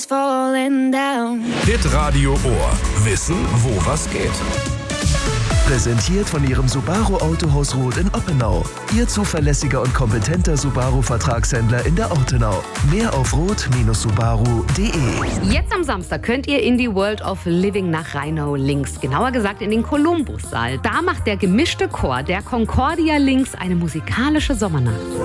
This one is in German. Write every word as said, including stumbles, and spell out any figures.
falling down. Hitradio Ohr. Wissen, wo was geht. Präsentiert von Ihrem Subaru Autohaus Roth in Oppenau. Ihr zuverlässiger und kompetenter Subaru-Vertragshändler in der Ortenau. Mehr auf roth Subaru punkt de. Jetzt am Samstag könnt ihr in die World of Living nach Rheinau links, genauer gesagt in den Columbus-Saal. Da macht der gemischte Chor der Concordia links eine musikalische Sommernacht.